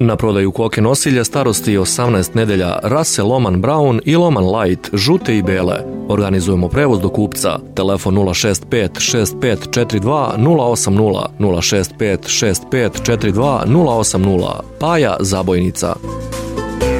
Na prodaju koke nosilje starosti 18 nedelja, rase Loman Brown i Loman Light, žute i bele. Organizujemo prevoz do kupca. Telefon 065 6542 080 065 6542 080. Paja Zabojnica.